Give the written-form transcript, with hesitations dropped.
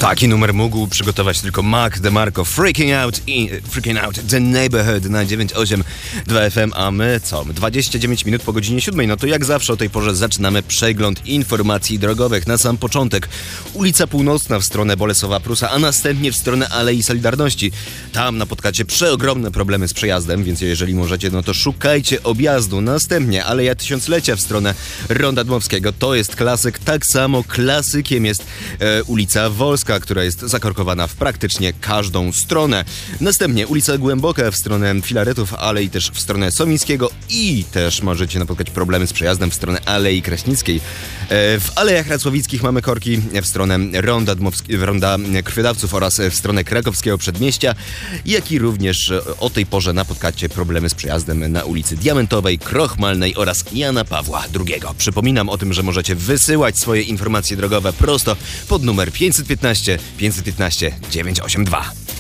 Taki numer mógł przygotować tylko Mac DeMarco. Freaking Out The Neighborhood na 9.8 2 FM, a my co? 29 minut po godzinie 7. No to jak zawsze o tej porze zaczynamy przegląd informacji drogowych. Na sam początek ulica Północna w stronę Bolesława Prusa, a następnie w stronę Alei Solidarności. Tam napotkacie przeogromne problemy z przejazdem, więc jeżeli możecie, no to szukajcie objazdu. Następnie Aleja Tysiąclecia w stronę Ronda Dmowskiego. To jest klasyk. Tak samo klasykiem jest ulica Wolska, która jest zakorkowana w praktycznie każdą stronę. Następnie ulica Głęboka w stronę Filaretów, ale i też w stronę Somińskiego i też możecie napotkać problemy z przejazdem w stronę Alei Kraśnickiej. W Alejach Racławickich mamy korki w stronę Ronda Krwiodawców oraz w stronę Krakowskiego Przedmieścia, jak i również o tej porze napotkacie problemy z przejazdem na ulicy Diamentowej, Krochmalnej oraz Jana Pawła II. Przypominam o tym, że możecie wysyłać swoje informacje drogowe prosto pod numer 515 982.